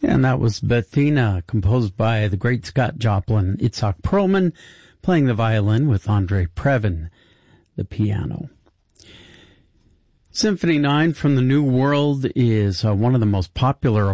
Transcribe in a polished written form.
And that was Bethina, composed by the great Scott Joplin. Itzhak Perlman playing the violin with Andre Previn, the piano. Symphony 9 from the New World is one of the most popular